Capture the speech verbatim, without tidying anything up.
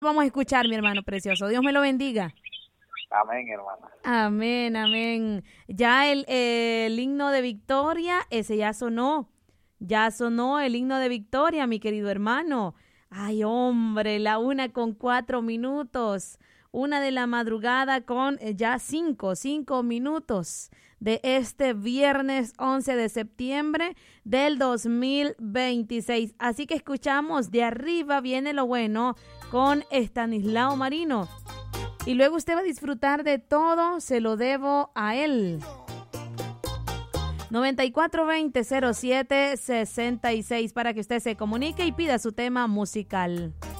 Vamos a escuchar, mi hermano precioso. Dios me lo bendiga. Amén, hermana. Amén, amén. Ya el, el himno de victoria, ese ya sonó. Ya sonó el himno de victoria, mi querido hermano. Ay, hombre, la una con cuatro minutos. Una de la madrugada con eh, ya cinco, cinco minutos de este viernes once de septiembre del dos mil veintiséis. Así que escuchamos De Arriba Viene lo Bueno con Estanislao Marino. Y luego usted va a disfrutar de Todo Se Lo Debo a Él. noventa y cuatro veinte cero siete sesenta y seis para que usted se comunique y pida su tema musical.